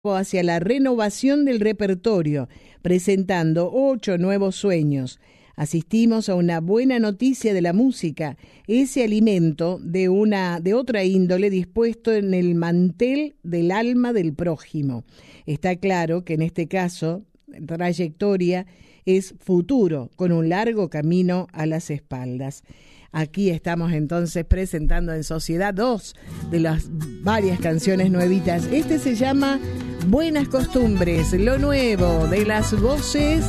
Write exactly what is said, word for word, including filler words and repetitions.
hacia la renovación del repertorio, presentando ocho nuevos sueños. Asistimos a una buena noticia de la música, ese alimento de una de otra índole dispuesto en el mantel del alma del prójimo. Está claro que en este caso, trayectoria es futuro, con un largo camino a las espaldas. Aquí estamos entonces presentando en sociedad dos de las varias canciones nuevitas. Este se llama Buenas Costumbres, lo nuevo de las voces